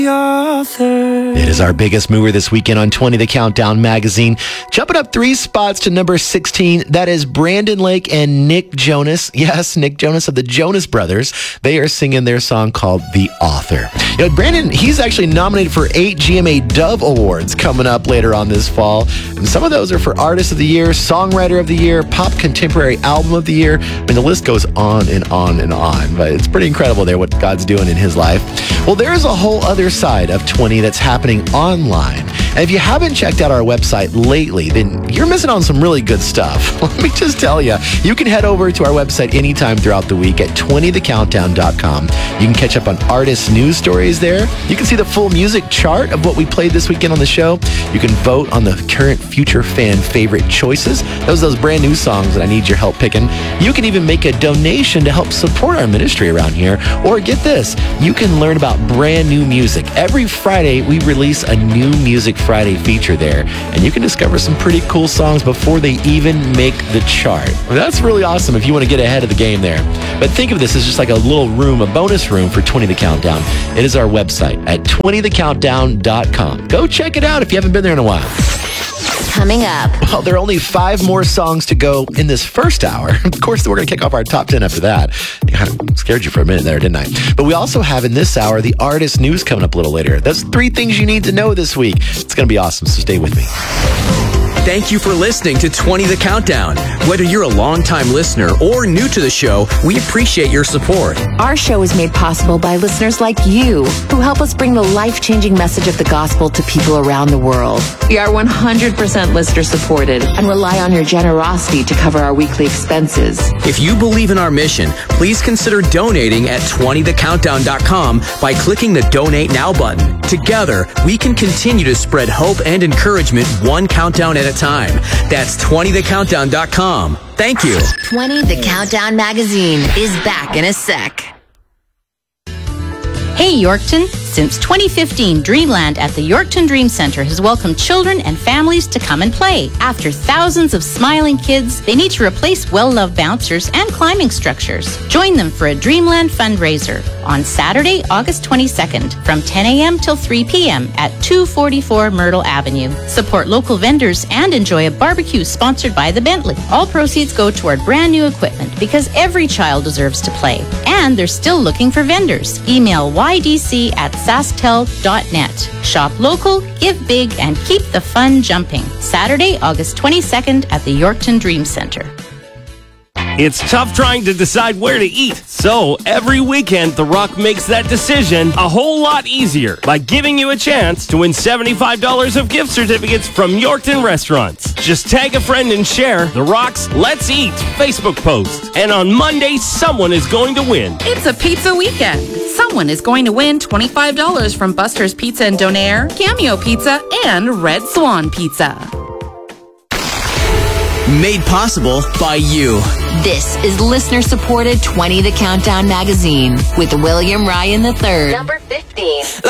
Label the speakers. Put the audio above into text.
Speaker 1: It is our biggest mover this weekend on 20 The Countdown magazine. Jumping up 3 spots to number 16. That is Brandon Lake and Nick Jonas. Yes, Nick Jonas of the Jonas Brothers. They are singing their song called The Author. You know, Brandon, he's actually nominated for 8 GMA Dove Awards coming up later on this fall. And some of those are for Artist of the Year, Songwriter of the Year, Pop Contemporary Album of the Year. I mean, the list goes on and on and on. But it's pretty incredible there what God's doing in his life. Well, there's a whole other side of 20 that's happening online. And if you haven't checked out our website lately, then you're missing on some really good stuff. Let me just tell you, you can head over to our website anytime throughout the week at 20thecountdown.com. You can catch up on artist news stories there. You can see the full music chart of what we played this weekend on the show. You can vote on the current future fan favorite choices. Those brand new songs that I need your help picking. You can even make a donation to help support our ministry around here. Or get this, you can learn about brand new music. Every Friday, we release a new Music Friday feature there, and you can discover some pretty cool songs before they even make the chart. Well, that's really awesome if you want to get ahead of the game there. But think of this as just like a little room, a bonus room for 20 The Countdown. It is our website at 20thecountdown.com. Go check it out if you haven't been there in a while.
Speaker 2: Coming up.
Speaker 1: Well, there are only 5 more songs to go in this first hour. Of course, we're going to kick off our top 10 after that. I scared you for a minute there, didn't I? But we also have in this hour the artist news coming up a little later. That's 3 things you need to know this week. It's going to be awesome, so stay with me.
Speaker 3: Thank you for listening to 20 The Countdown. Whether you're a longtime listener or new to the show, we appreciate your support.
Speaker 2: Our show is made possible by listeners like you, who help us bring the life-changing message of the gospel to people around the world. We are 100% listener-supported and rely on your generosity to cover our weekly expenses.
Speaker 3: If you believe in our mission, please consider donating at 20thecountdown.com by clicking the Donate Now button. Together, we can continue to spread hope and encouragement one countdown at a time. That's 20thecountdown.com. Thank you.
Speaker 2: 20 The Countdown magazine is back in a sec.
Speaker 4: Hey Yorkton, since 2015, Dreamland at the Yorkton Dream Center has welcomed children and families to come and play. After thousands of smiling kids, they need to replace well-loved bouncers and climbing structures. Join them for a Dreamland fundraiser on Saturday, August 22nd from 10 a.m. till 3 p.m. at 244 Myrtle Avenue. Support local vendors and enjoy a barbecue sponsored by the Bentley. All proceeds go toward brand new equipment because every child deserves to play. And they're still looking for vendors. Email ydc@sasktel.net. Shop local, give big, and keep the fun jumping. Saturday, August 22nd at the Yorkton Dream Center.
Speaker 5: It's tough trying to decide where to eat. So every weekend, The Rock makes that decision a whole lot easier by giving you a chance to win $75 of gift certificates from Yorkton Restaurants. Just tag a friend and share The Rock's Let's Eat Facebook post. And on Monday, someone is going to win.
Speaker 6: It's a pizza weekend. Someone is going to win $25 from Buster's Pizza and Donair, Cameo Pizza, and Red Swan Pizza.
Speaker 3: Made possible by you.
Speaker 2: This is listener-supported 20 The Countdown magazine with William Ryan III. Number 15.